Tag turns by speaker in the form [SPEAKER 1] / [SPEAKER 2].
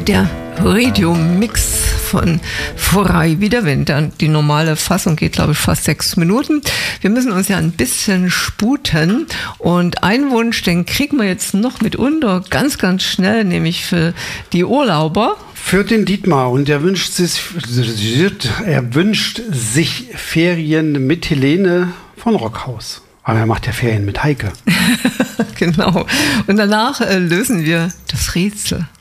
[SPEAKER 1] Der Radio-Mix von Frei wie der Wind. Die normale Fassung geht, glaube ich, fast 6 Minuten. Wir müssen uns ja ein bisschen sputen. Und einen Wunsch, den kriegen wir jetzt noch mit unter, ganz, ganz schnell, nämlich für die Urlauber.
[SPEAKER 2] Für den Dietmar. Und er wünscht sich Ferien mit Helene von Rockhaus. Aber er macht ja Ferien mit Heike.
[SPEAKER 1] Genau. Und danach lösen wir das Rätsel.